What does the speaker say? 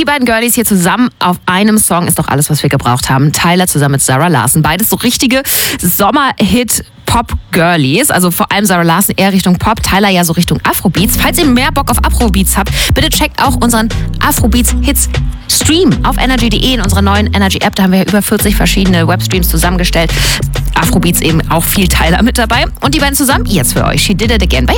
die beiden Girlies hier zusammen auf einem Song ist doch alles, was wir gebraucht haben. Tyler zusammen mit Zara Larsson. Beides so richtige Sommerhit Pop-Girlies, also vor allem Zara Larsson eher Richtung Pop, Tyler ja so Richtung Afrobeats. Falls ihr mehr Bock auf Afrobeats habt, bitte checkt auch unseren Afrobeats-Hits-Stream auf energy.de in unserer neuen Energy-App. Da haben wir ja über 40 verschiedene Webstreams zusammengestellt. Afrobeats eben auch viel Tyler mit dabei. Und die beiden zusammen jetzt für euch. She Did It Again bei